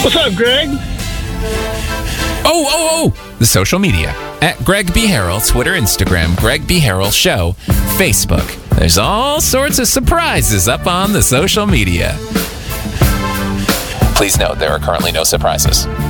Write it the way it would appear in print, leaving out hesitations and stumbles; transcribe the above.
What's up, Greg? The social media. At Greg B. Harrell, Twitter, Instagram, Greg B. Harrell Show, Facebook. There's all sorts of surprises up on the social media. Please note, there are currently no surprises.